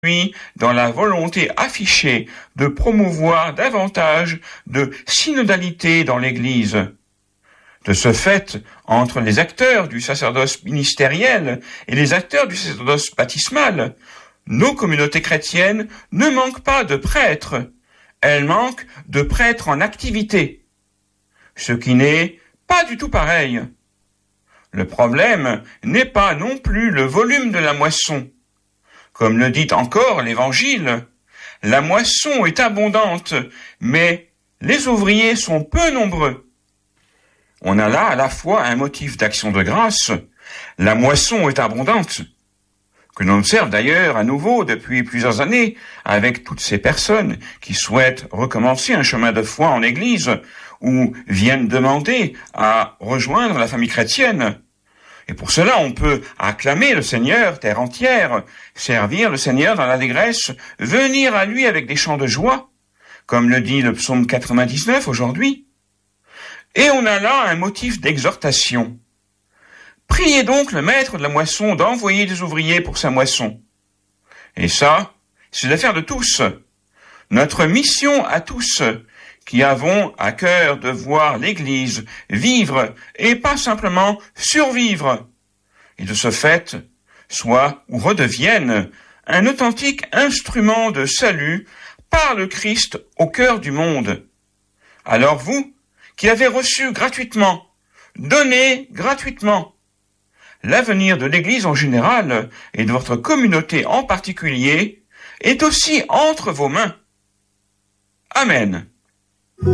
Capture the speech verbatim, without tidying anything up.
dans la volonté affichée de promouvoir davantage de synodalité dans l'Église. De ce fait, entre les acteurs du sacerdoce ministériel et les acteurs du sacerdoce baptismal, nos communautés chrétiennes ne manquent pas de prêtres, elles manquent de prêtres en activité, ce qui n'est pas du tout pareil. Le problème n'est pas non plus le volume de la moisson. Comme le dit encore l'Évangile, la moisson est abondante, mais les ouvriers sont peu nombreux. On a là à la fois un motif d'action de grâce, la moisson est abondante, que l'on observe d'ailleurs à nouveau depuis plusieurs années avec toutes ces personnes qui souhaitent recommencer un chemin de foi en Église ou viennent demander à rejoindre la famille chrétienne. Et pour cela, on peut acclamer le Seigneur, terre entière, servir le Seigneur dans l'allégresse, venir à lui avec des chants de joie, comme le dit le psaume quatre-vingt-dix-neuf aujourd'hui. Et on a là un motif d'exhortation. Priez donc le maître de la moisson d'envoyer des ouvriers pour sa moisson. Et ça, c'est l'affaire de tous. Notre mission à tous, qui avons à cœur de voir l'Église vivre et pas simplement survivre, et de ce fait, soit ou redevienne un authentique instrument de salut par le Christ au cœur du monde. Alors vous, qui avez reçu gratuitement, donnez gratuitement, l'avenir de l'Église en général et de votre communauté en particulier est aussi entre vos mains. Amen.